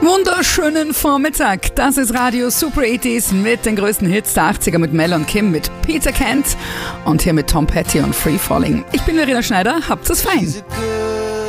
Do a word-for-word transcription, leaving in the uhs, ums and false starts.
Wunderschönen Vormittag. Das ist Radio Super achtziger mit den größten Hits der achtziger mit Mel und Kim, mit Peter Kent und hier mit Tom Petty und Free Falling. Ich bin Verena Schneider, habt's es fein.